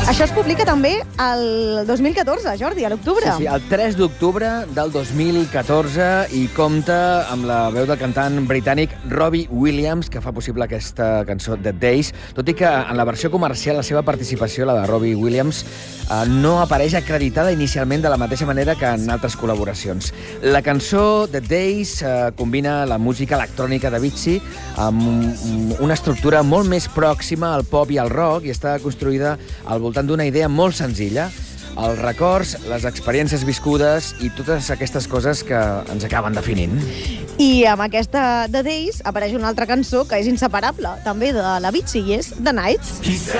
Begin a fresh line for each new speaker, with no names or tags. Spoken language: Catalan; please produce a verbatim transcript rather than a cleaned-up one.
Això es publica també el dos mil catorze, Jordi, a l'octubre.
Sí, sí, el tres d'octubre del dos mil catorze i compta amb la veu del cantant britànic Robbie Williams, que fa possible aquesta cançó The Days, tot i que en la versió comercial la seva participació, la de Robbie Williams, eh, no apareix acreditada inicialment de la mateixa manera que en altres col·laboracions. La cançó The Days eh, combina la música electrònica de Avicii amb una estructura molt més pròxima al pop i al rock i està construïda al voltant d'una idea molt senzilla, els records, les experiències viscudes i totes aquestes coses que ens acaben definint.
I amb aquesta The Days apareix una altra cançó que és inseparable, també de l'Avicii, i és The Nights.